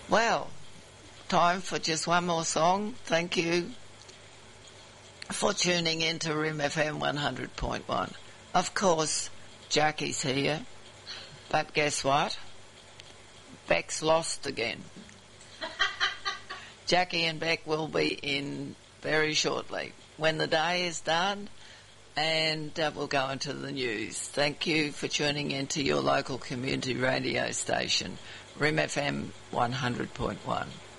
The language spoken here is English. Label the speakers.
Speaker 1: Well, time for just one more song. Thank you for tuning in to Rim FM 100.1. Of course, Jackie's here, but guess what? Beck's lost again. Jackie and Beck will be in very shortly when the day is done, and we'll go into the news. Thank you for tuning in to your local community radio station, Rim FM 100.1.